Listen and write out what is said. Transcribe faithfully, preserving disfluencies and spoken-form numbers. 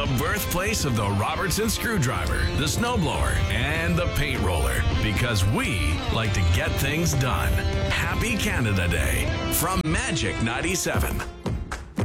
the birthplace of the Robertson screwdriver, the snowblower, and the paint roller, because we like to get things done. Happy Canada Day from Magic ninety-seven.